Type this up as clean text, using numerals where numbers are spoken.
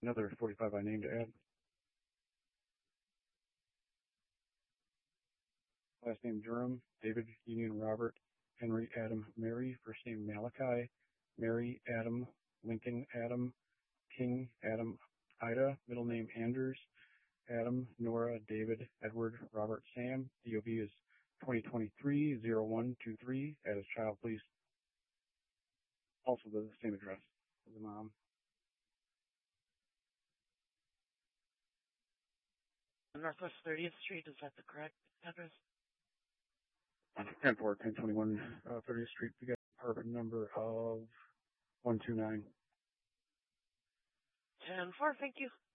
Another 45 I named to add. Last name Durham, David, Union, Robert, Henry, Adam, Mary. First name Malachi, Mary, Adam, Lincoln, Adam, King, Adam, Ida. Middle name Anders, Adam, Nora, David, Edward, Robert, Sam. DOB is 2023-0123. Add as child, please. Also the same address as the mom. Northwest 30th Street, is that the correct address? 10-4, 30th Street. We got apartment number of 129. 10-4, thank you.